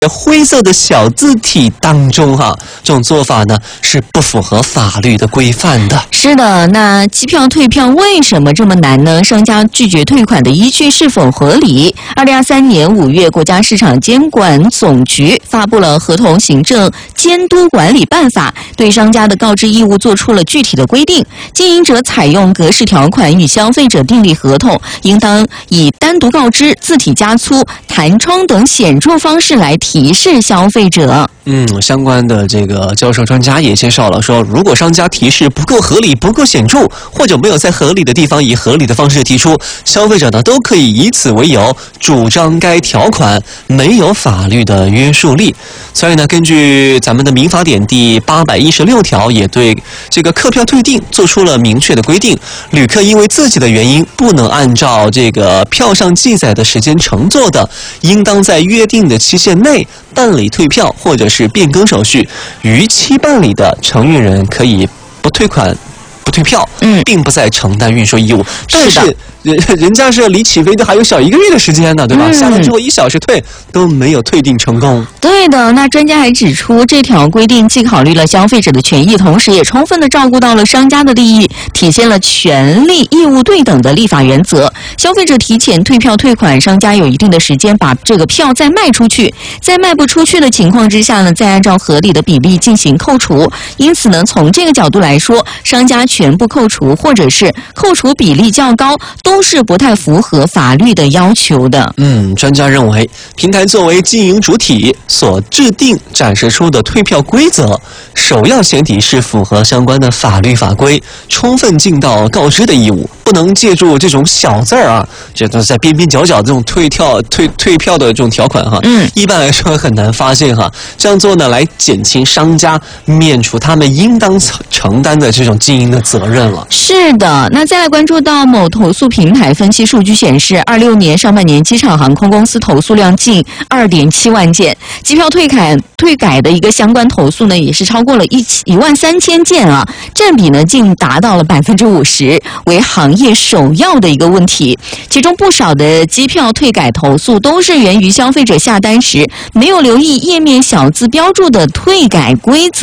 灰色的小字体当中这种做法呢是不符合法律的规范的。 是的，那机票退票为什么这么难呢？商家拒绝退款的依据是否合理？2023年5月，国家市场监管总局发布了合同行政监督管理办法，对商家的告知义务做出了具体的规定。经营者采用格式条款与消费者订立合同，应当以单独告知、字体加粗、弹窗等显著方式来提示消费者。 相关的这个教授专家也介绍了说，如果商家提示不够合理、不够显著，或者没有在合理的地方以合理的方式提出，消费者呢都可以以此为由主张该条款没有法律的约束力。所以呢，根据咱们的民法典第816条，也对这个客票退订做出了明确的规定。旅客因为自己的原因不能按照这个票上记载的时间乘坐的，应当在约定的期限内办理退票或者是变更手续，逾期办理的承运人可以不退款、不退票，并不再承担运输义务。但是人家是离起飞的还有小1个月的时间呢，对吧？下来之后1小时退都没有退订成功。 对的，那专家还指出，这条规定既考虑了消费者的权益，同时也充分的照顾到了商家的利益，体现了权利义务对等的立法原则。消费者提前退票退款，商家有一定的时间把这个票再卖出去，在卖不出去的情况之下呢，再按照合理的比例进行扣除。因此呢，从这个角度来说，商家全部扣除或者是扣除比例较高，都是不太符合法律的要求的。 专家认为，平台作为经营主体所制定展示出的退票规则，首要前提是符合相关的法律法规，充分尽到告知的义务，不能借助这种小字儿这都在边边角角这种退票的这种条款一般来说很难发现这样做呢，来减轻商家免除他们应当承担的这种经营的责任了。 是的，那再来关注到某投诉平台分析数据显示，26年上半年机场航空公司投诉量近2.7万件，机票退改的一个相关投诉呢，也是超过了13000件占比呢竟达到了50%，为行业首要的一个问题。其中不少的机票退改投诉都是源于消费者下单时没有留意页面小字标注的退改规则。